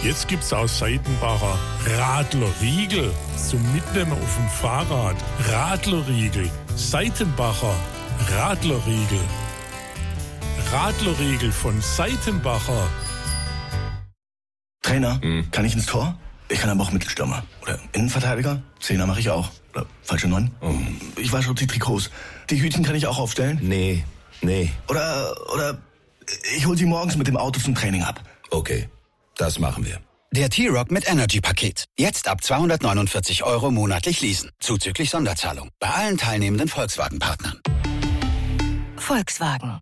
Jetzt gibt's aus Seitenbacher Radlerriegel zum Mitnehmen auf dem Fahrrad. Radlerriegel, Seitenbacher Radlerriegel. Radlerriegel von Seitenbacher. Trainer, kann ich ins Tor? Ich kann aber auch Mittelstürmer. Oder Innenverteidiger? Zehner mache ich auch. Oder falsche 9? Ich wasche auch die Trikots. Die Hütchen kann ich auch aufstellen? Nee. Oder ich hol sie morgens mit dem Auto zum Training ab. Okay, das machen wir. Der T-Roc mit Energy-Paket. Jetzt ab 249 € monatlich leasen. Zuzüglich Sonderzahlung. Bei allen teilnehmenden Volkswagen-Partnern. Volkswagen.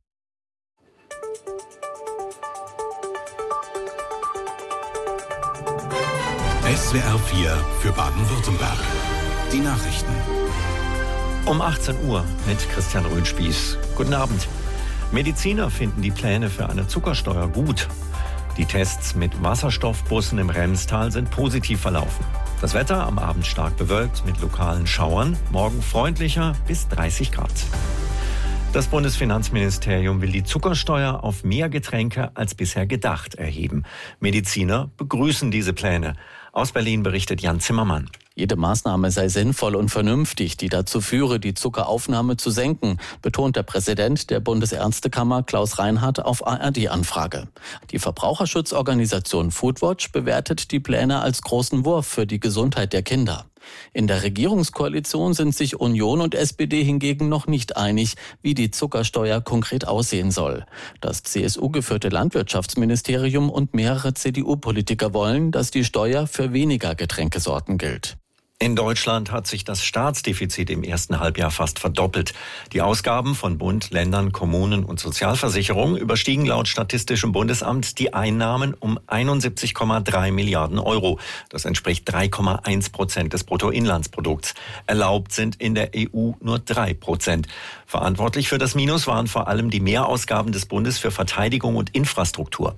SWR 4 für Baden-Württemberg. Die Nachrichten. Um 18 Uhr mit Christian Röhnspieß. Guten Abend. Mediziner finden die Pläne für eine Zuckersteuer gut. Die Tests mit Wasserstoffbussen im Remstal sind positiv verlaufen. Das Wetter am Abend stark bewölkt mit lokalen Schauern. Morgen freundlicher bis 30 Grad. Das Bundesfinanzministerium will die Zuckersteuer auf mehr Getränke als bisher gedacht erheben. Mediziner begrüßen diese Pläne. Aus Berlin berichtet Jan Zimmermann. Jede Maßnahme sei sinnvoll und vernünftig, die dazu führe, die Zuckeraufnahme zu senken, betont der Präsident der Bundesärztekammer Klaus Reinhardt auf ARD-Anfrage. Die Verbraucherschutzorganisation Foodwatch bewertet die Pläne als großen Wurf für die Gesundheit der Kinder. In der Regierungskoalition sind sich Union und SPD hingegen noch nicht einig, wie die Zuckersteuer konkret aussehen soll. Das CSU-geführte Landwirtschaftsministerium und mehrere CDU-Politiker wollen, dass die Steuer für weniger Getränkesorten gilt. In Deutschland hat sich das Staatsdefizit im ersten Halbjahr fast verdoppelt. Die Ausgaben von Bund, Ländern, Kommunen und Sozialversicherungen überstiegen laut Statistischem Bundesamt die Einnahmen um 71,3 Milliarden Euro. Das entspricht 3,1% des Bruttoinlandsprodukts. Erlaubt sind in der EU nur 3%. Verantwortlich für das Minus waren vor allem die Mehrausgaben des Bundes für Verteidigung und Infrastruktur.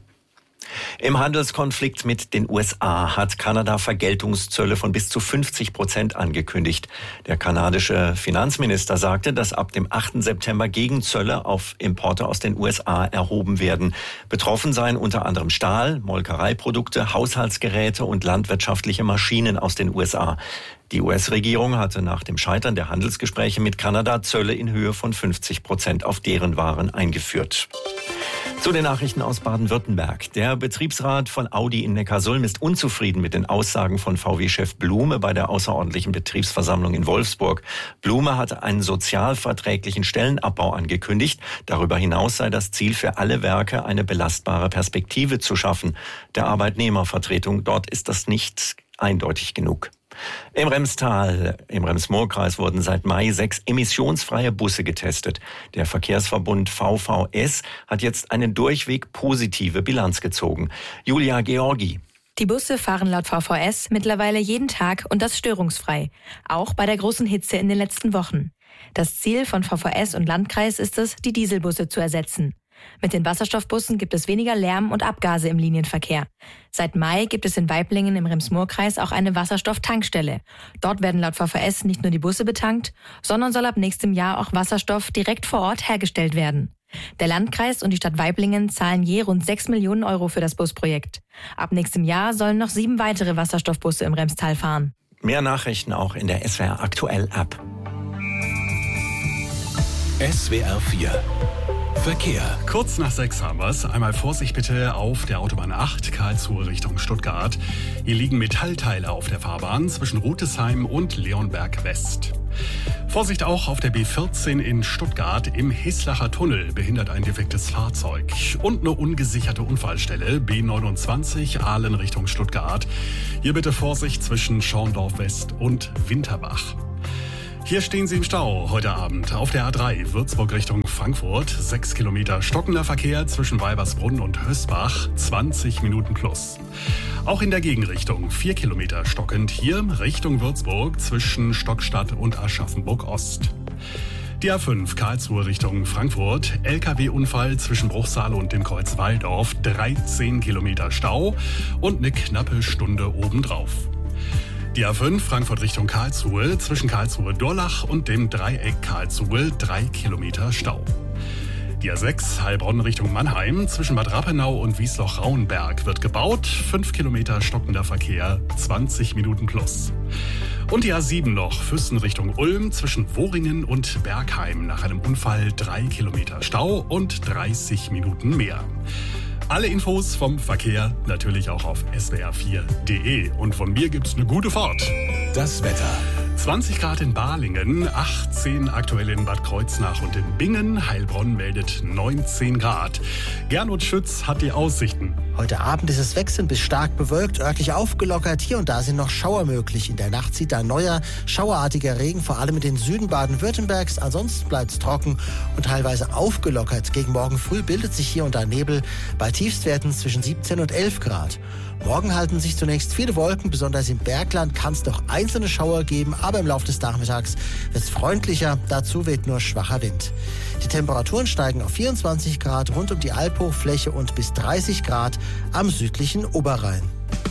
Im Handelskonflikt mit den USA hat Kanada Vergeltungszölle von bis zu 50% angekündigt. Der kanadische Finanzminister sagte, dass ab dem 8. September Gegenzölle auf Importe aus den USA erhoben werden. Betroffen seien unter anderem Stahl, Molkereiprodukte, Haushaltsgeräte und landwirtschaftliche Maschinen aus den USA. Die US-Regierung hatte nach dem Scheitern der Handelsgespräche mit Kanada Zölle in Höhe von 50% auf deren Waren eingeführt. Zu den Nachrichten aus Baden-Württemberg. Der Betriebsrat von Audi in Neckarsulm ist unzufrieden mit den Aussagen von VW-Chef Blume bei der außerordentlichen Betriebsversammlung in Wolfsburg. Blume hatte einen sozialverträglichen Stellenabbau angekündigt. Darüber hinaus sei das Ziel für alle Werke, eine belastbare Perspektive zu schaffen. Der Arbeitnehmervertretung dort ist das nicht eindeutig genug. Im Remstal, im Rems-Murr-Kreis wurden seit Mai 6 emissionsfreie Busse getestet. Der Verkehrsverbund VVS hat jetzt eine durchweg positive Bilanz gezogen. Julia Georgi. Die Busse fahren laut VVS mittlerweile jeden Tag und das störungsfrei. Auch bei der großen Hitze in den letzten Wochen. Das Ziel von VVS und Landkreis ist es, die Dieselbusse zu ersetzen. Mit den Wasserstoffbussen gibt es weniger Lärm und Abgase im Linienverkehr. Seit Mai gibt es in Waiblingen im Rems-Murr-Kreis auch eine Wasserstofftankstelle. Dort werden laut VVS nicht nur die Busse betankt, sondern soll ab nächstem Jahr auch Wasserstoff direkt vor Ort hergestellt werden. Der Landkreis und die Stadt Waiblingen zahlen je rund 6 Millionen Euro für das Busprojekt. Ab nächstem Jahr sollen noch 7 weitere Wasserstoffbusse im Remstal fahren. Mehr Nachrichten auch in der SWR Aktuell App. SWR 4 Verkehr. Kurz nach 6 haben wir es. Einmal Vorsicht bitte auf der Autobahn 8, Karlsruhe Richtung Stuttgart. Hier liegen Metallteile auf der Fahrbahn zwischen Rutesheim und Leonberg West. Vorsicht auch auf der B14 in Stuttgart. Im Hislacher Tunnel behindert ein defektes Fahrzeug. Und eine ungesicherte Unfallstelle, B29 Aalen Richtung Stuttgart. Hier bitte Vorsicht zwischen Schorndorf West und Winterbach. Hier stehen Sie im Stau heute Abend auf der A3 Würzburg Richtung Frankfurt. 6 Kilometer stockender Verkehr zwischen Weibersbrunn und Hösbach, 20 Minuten plus. Auch in der Gegenrichtung 4 Kilometer stockend hier Richtung Würzburg zwischen Stockstadt und Aschaffenburg-Ost. Die A5 Karlsruhe Richtung Frankfurt, LKW-Unfall zwischen Bruchsal und dem Kreuz Walldorf, 13 Kilometer Stau und eine knappe Stunde obendrauf. Die A5 Frankfurt Richtung Karlsruhe, zwischen Karlsruhe-Durlach und dem Dreieck Karlsruhe 3 Kilometer Stau. Die A6 Heilbronn Richtung Mannheim zwischen Bad Rappenau und Wiesloch-Rauenberg wird gebaut. 5 Kilometer stockender Verkehr, 20 Minuten plus. Und die A7 noch, Füssen Richtung Ulm zwischen Woringen und Bergheim. Nach einem Unfall 3 Kilometer Stau und 30 Minuten mehr. Alle Infos vom Verkehr natürlich auch auf swr4.de. Und von mir gibt's eine gute Fahrt. Das Wetter. 20 Grad in Balingen, 18 aktuell in Bad Kreuznach und in Bingen. Heilbronn meldet 19 Grad. Gernot Schütz hat die Aussichten. Heute Abend ist es wechselnd bis stark bewölkt, örtlich aufgelockert. Hier und da sind noch Schauer möglich. In der Nacht zieht ein neuer, schauerartiger Regen, vor allem in den Süden Baden-Württembergs. Ansonsten bleibt es trocken und teilweise aufgelockert. Gegen morgen früh bildet sich hier und da Nebel bei Tiefstwerten zwischen 17 und 11 Grad. Morgen halten sich zunächst viele Wolken, besonders im Bergland kann es noch einzelne Schauer geben, aber im Laufe des Nachmittags wird es freundlicher, dazu weht nur schwacher Wind. Die Temperaturen steigen auf 24 Grad rund um die Alphochfläche und bis 30 Grad am südlichen Oberrhein.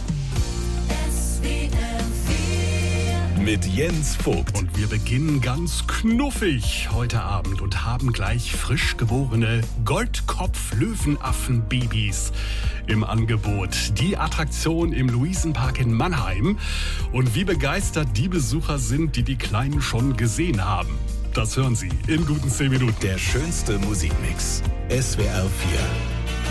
Mit Jens Vogt. Und wir beginnen ganz knuffig heute Abend und haben gleich frisch geborene Goldkopf-Löwenaffen-Babys im Angebot. Die Attraktion im Luisenpark in Mannheim. Und wie begeistert die Besucher sind, die die Kleinen schon gesehen haben. Das hören Sie in guten 10 Minuten. Der schönste Musikmix. SWR 4.